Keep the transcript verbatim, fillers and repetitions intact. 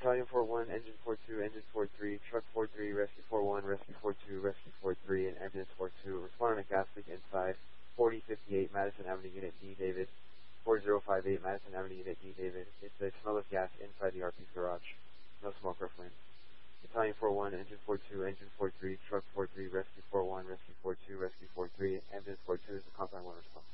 Battalion four one, Engine four two, Engine four three, Truck four three, Rescue four one, Rescue four two, Rescue four three, and Ambulance four two. Respond on a gas leak inside forty fifty-eight Madison Avenue Unit D, David. four zero five eight Madison Avenue Unit D, David. It's a smell of gas inside the R P's garage. No smoke or flame. Battalion four one, Engine four two, Engine four three, Truck four three, Rescue four one, Rescue four two, Rescue four three, Ambulance four two is the compound one response.